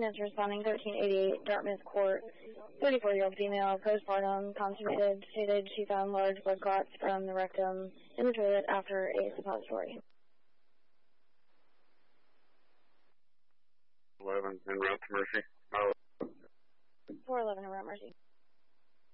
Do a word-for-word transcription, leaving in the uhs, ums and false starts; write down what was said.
units responding thirteen eighty-eight, Dartmouth Court, thirty-four-year-old female, postpartum, consummated, stated she found large blood clots from the rectum in the toilet after a suppository. eleven, en route to Mercy. Oh. four eleven, en route Mercy.